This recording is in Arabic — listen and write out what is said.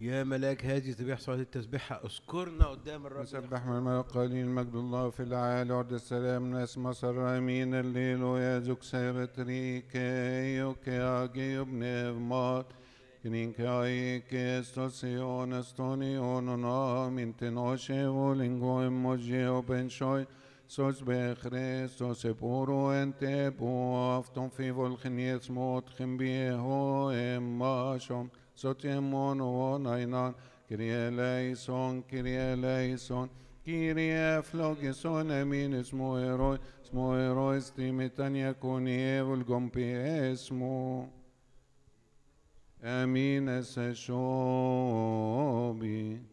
يا ملاك هذه ذبيحة صلاة التسبيحة اذكرنا قدام الرب. نسبح من قليل مجد الله في العالي عرض السلام ناس مصر امين الليل ويا زوك سابتريك يوك اجي ابن مات كنين كاي كيستوسيون استونيون من تنوشي ولنجو اموجي وبنشوي سوس بخريستوس بورو انت بو افتون في volgeniets موت خمبيه اماشم سوتيمون وناينان Kyrie eleison, Kyrie eleison, Kyrie flogison, emin smo eroi stimitania conievul gompiesmo. Amin es shobi.